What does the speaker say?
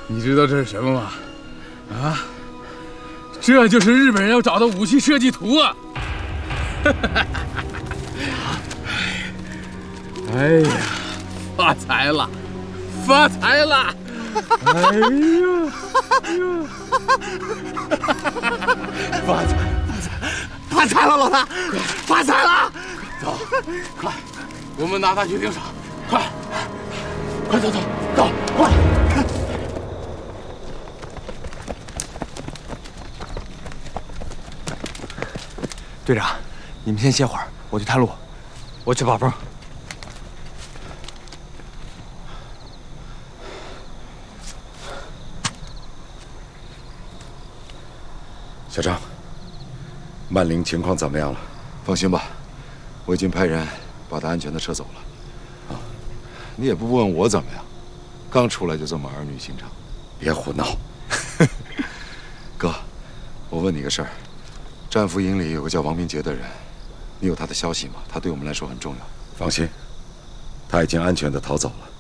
你知道这是什么吗？啊，这就是日本人要找的武器设计图啊！哎呀，发财了，发财了！哎呀， 发财了，老大，发财了！ 走，快，我们拿它去领赏，快，走，快！ 队长，你们先歇会儿，我去探路。 我去把风。 小张，曼玲情况怎么样了？ 放心吧，我已经派人把她安全的撤走了。啊，你也不问我怎么样，刚出来就这么儿女情长。 别胡闹。 哥，我问你个事儿，战俘营里有个叫王明杰的人，你有他的消息吗？他对我们来说很重要。 放心，他已经安全地逃走了。